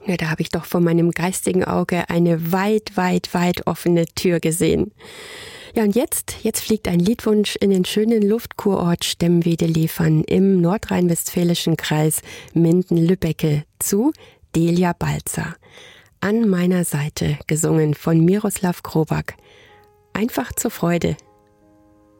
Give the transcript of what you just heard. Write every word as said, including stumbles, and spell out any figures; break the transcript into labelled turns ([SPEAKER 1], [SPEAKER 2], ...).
[SPEAKER 1] Ja, da habe ich doch vor meinem geistigen Auge eine weit, weit, weit offene Tür gesehen. Ja, und jetzt, jetzt fliegt ein Liedwunsch in den schönen Luftkurort Stemwede-Liefern im nordrhein-westfälischen Kreis Minden-Lübbecke zu Delia Balzer. An meiner Seite, gesungen von Miroslav Grobak. Einfach zur Freude.